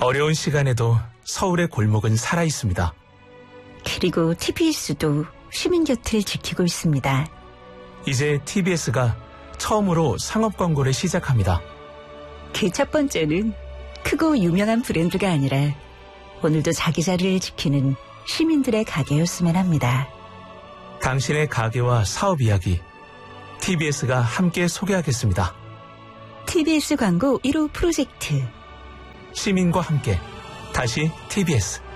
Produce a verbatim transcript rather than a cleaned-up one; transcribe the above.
어려운 시간에도 서울의 골목은 살아있습니다. 그리고 티비에스도 시민 곁을 지키고 있습니다. 이제 티비에스가 처음으로 상업 광고를 시작합니다. 그 첫 번째는 크고 유명한 브랜드가 아니라 오늘도 자기 자리를 지키는 시민들의 가게였으면 합니다. 당신의 가게와 사업 이야기, 티비에스가 함께 소개하겠습니다. 티비에스 광고 일 호 프로젝트. 시민과 함께, 다시 티비에스.